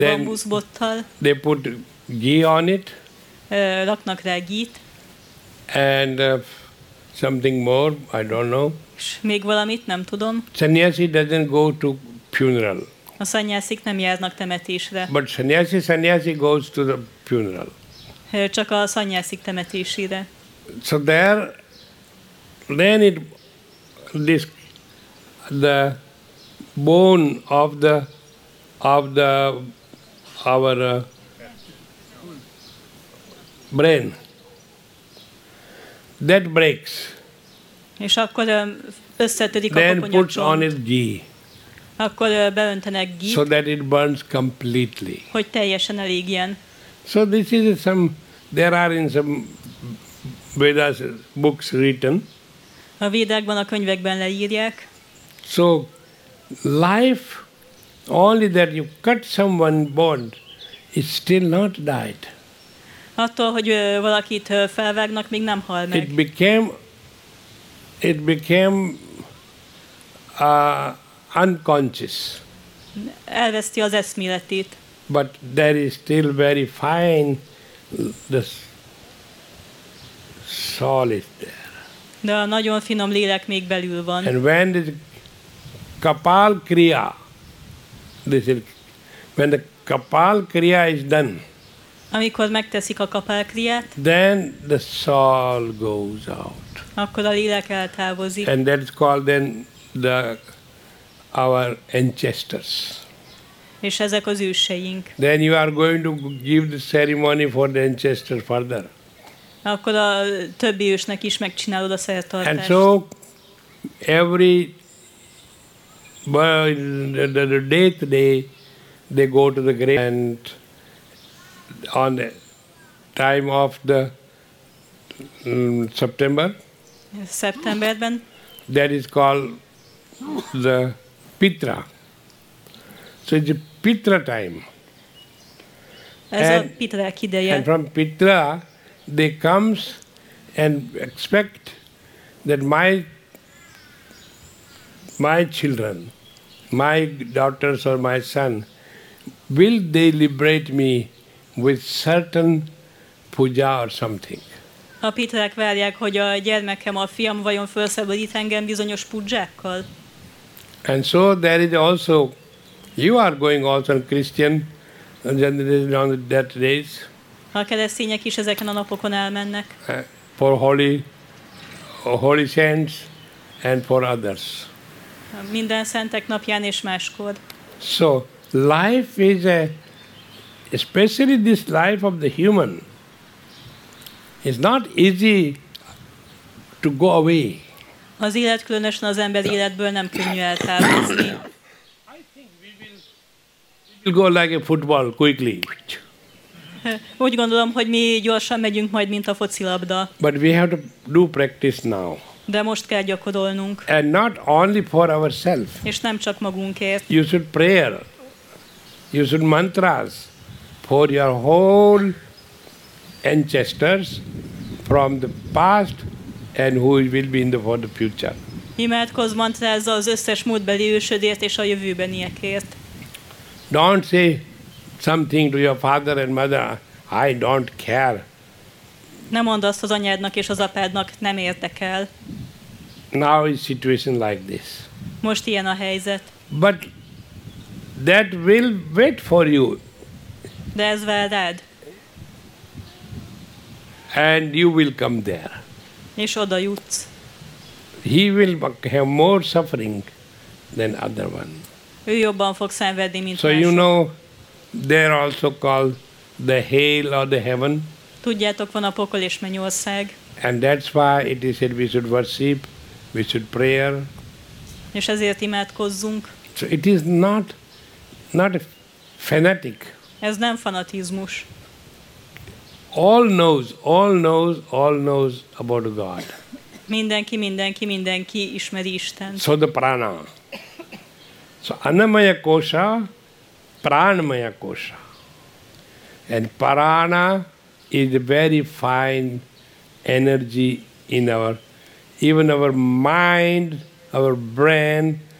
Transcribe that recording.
bambuszbottal. They put ghee on it. Raknak rá gít. And something more, I don't know. És még valamit, nem tudom. Sannyasi doesn't go to funeral. A szannyászik nem járnak temetésre. But sannyasi goes to the funeral. Csak a szannyászik temetésére. So there, then the bone of our brain, that breaks. És akkor összetörik a then puts on koponyacsont. it ghee. Akkor beöntenek gít, So that it burns completely. hogy teljesen elégjen. So this is there are in some Vedas books written. A védákban, a könyvekben leírják. So life, only that you cut someone bond, is still not died. Attól, hogy valakit felvágnak, még nem hal meg. It became unconscious. Elveszti az eszméletét. But there is still very fine, the soul is there. De a nagyon finom lélek még belül van. And when this Kapal Kriya, when the Kapal Kriya is done, Amikor megteszik a kapálkriát, then the soul goes out. akkor a lélek eltávozik. And that is called then our ancestors. És ezek az őseink. Then you are going to give the ceremony for the ancestors further. Akkor a többi ősnek is megcsinálod a szertartást. And so every the death day they go to the grave, and on the time of the September, Szeptemberben. that is called the Pitra. So it's a Pitra time. Ez a pitrák ideje. And from Pitra they comes and expect that my children, my daughters or my son, will they liberate me with certain puja or something. A pitrák várják, hogy a gyermekem, a fiam vajon felszabadít engem bizonyos pudzsákkal. And so there is also, you are going also on Christian on that days. A keresztények is ezeken a napokon elmennek. For holy saints and for others. Minden szentek napján és máskor. So life is especially this life of the human, is not easy to go away. Az élet, különösen az emberi életből nem könnyű eltávozni. I think we will go like a football quickly. Úgy gondolom, hogy mi gyorsan megyünk majd, mint a focilabda. But we have to do practice now. De most kell gyakorolnunk. And not only for ourselves. És nem csak magunkért. You should pray. You should mantras for your whole ancestors from the past and who will be for the future. Imádkozz, mantrázza az összes múltbeli ősödért és a jövőbeniekért. Don't say something to your father and mother, I don't care. Nem mondd azt az anyádnak és az apádnak, nem érdekel. Now is situation like this. Most ilyen a helyzet. But that will wait for you. De ez vár rád. And you will come there. És oda jutsz. He will have more suffering than other one. Ő jobban fog szenvedni, mint So mások. you know, they're also called the hell or the heaven. Tudjátok, van a pokol és mennyország. And that's why it is said we should worship, we should pray. És ezért imádkozzunk. So it is not a fanatic. Ez nem fanatizmus. All knows about God. Mindenki ismeri Istent. So the prana. So Annamaya Kosha, Pranamaya Kosha. And prana is a very fine energy in even our mind, our brain,